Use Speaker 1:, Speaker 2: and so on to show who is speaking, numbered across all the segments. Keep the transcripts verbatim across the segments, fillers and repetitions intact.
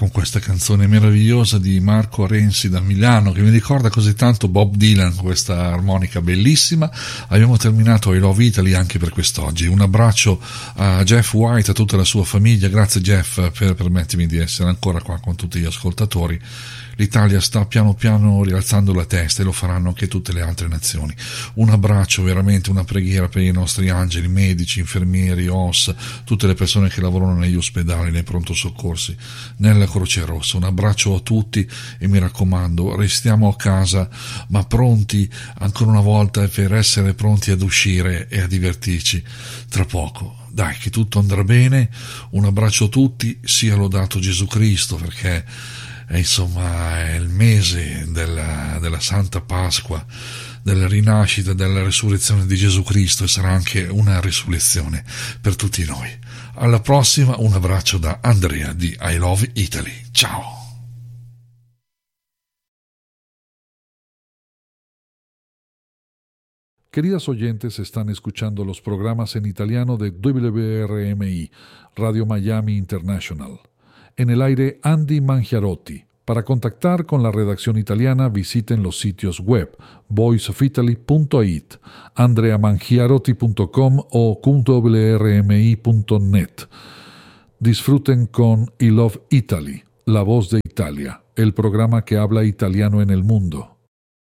Speaker 1: con questa canzone meravigliosa di Marco Renzi da Milano, che mi ricorda così tanto Bob Dylan, questa armonica bellissima. Abbiamo terminato I Love Italy anche per quest'oggi. Un abbraccio a Jeff White, a tutta la sua famiglia. Grazie Jeff per permettermi di essere ancora qua con tutti gli ascoltatori. L'Italia sta piano piano rialzando la testa e lo faranno anche tutte le altre nazioni. Un abbraccio, veramente una preghiera per i nostri angeli, medici, infermieri, O S, tutte le persone che lavorano negli ospedali, nei pronto soccorsi, nella Croce Rossa. Un abbraccio a tutti e mi raccomando, restiamo a casa ma pronti ancora una volta per essere pronti ad uscire e a divertirci tra poco. Dai, che tutto andrà bene. Un abbraccio a tutti, sia lodato Gesù Cristo, perché è, insomma, è il mese della, della Santa Pasqua, della rinascita, della resurrezione di Gesù Cristo, e sarà anche una risurrezione per tutti noi. Alla prossima, un abbraccio da Andrea di I Love Italy. Ciao!
Speaker 2: Queridas oyentes, están escuchando los programas en italiano de W R M I, Radio Miami International. En el aire, Andy Mangiarotti. Para contactar con la redacción italiana, visiten los sitios web voice of italy punto it, andrea mangiarotti punto com o w r m i punto net. Disfruten con I Love Italy, la voz de Italia, el programa que habla italiano en el mundo.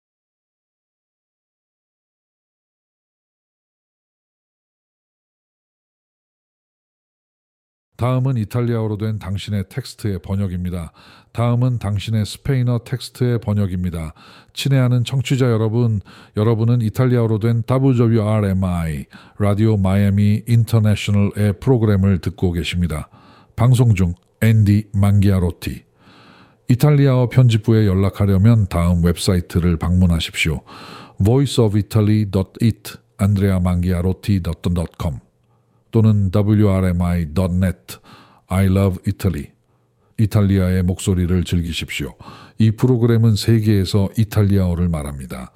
Speaker 2: 다음은 이탈리아어로 된 당신의 텍스트의 번역입니다. 다음은 당신의 스페인어 텍스트의 번역입니다. 친애하는 청취자 여러분, 여러분은 이탈리아어로 된 더블유 알 엠 아이, 라디오 마이애미 인터내셔널의 프로그램을 듣고 계십니다. 방송 중 앤디 망기아로티. 이탈리아어 편집부에 연락하려면 다음 웹사이트를 방문하십시오. voice of italy dot it, andrea mangiarotti dot com 또는 더블유 알 엠 아이 닷 넷, I love Italy. 이탈리아의 목소리를 즐기십시오. 이 프로그램은 세계에서 이탈리아어를 말합니다.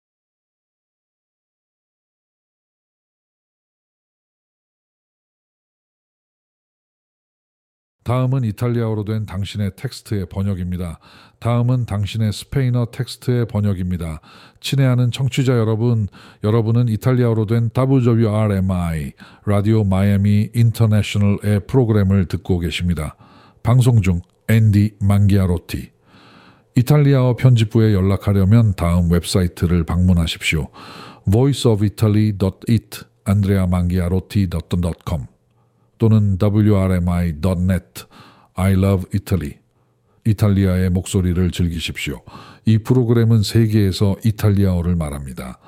Speaker 2: 다음은 이탈리아어로 된 당신의 텍스트의 번역입니다. 다음은 당신의 스페인어 텍스트의 번역입니다. 친애하는 청취자 여러분, 여러분은 이탈리아어로 된 더블유 알 엠 아이, 라디오 마이애미 인터내셔널의 프로그램을 듣고 계십니다. 방송 중 앤디 망기아로티. 이탈리아어 편집부에 연락하려면 다음 웹사이트를 방문하십시오. voice of italy dot it, andrea mangiarotti dot com 또는 더블유 알 엠 아이 닷 넷, I love Italy. 이탈리아의 목소리를 즐기십시오. 이 프로그램은 세계에서 이탈리아어를 말합니다.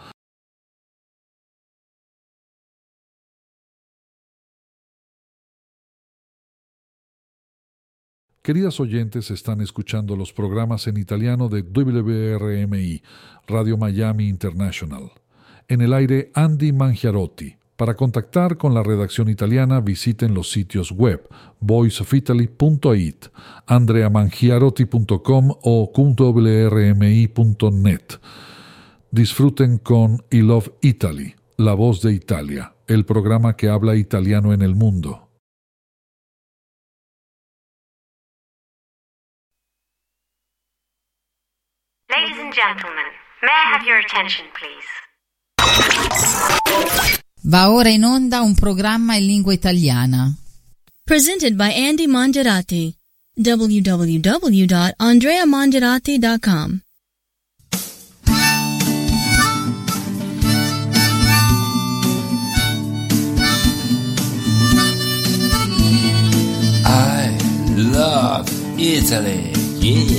Speaker 2: Queridas oyentes, están escuchando los programas en italiano de W R M I, Radio Miami International. En el aire, Andy Mangiarotti. Para contactar con la redacción italiana, visiten los sitios web voice of italy punto it, andrea mangiarotti punto com o w r m i punto net. Disfruten con I Love Italy, la voz de Italia, el programa que habla italiano en el mundo.
Speaker 3: Ladies and gentlemen, may I have your attention, please?
Speaker 4: Va ora in onda un programma in lingua italiana.
Speaker 5: Presented by Andy Mangiarotti. w w w dot andrea mangiarotti dot com
Speaker 6: I love Italy. Yeah.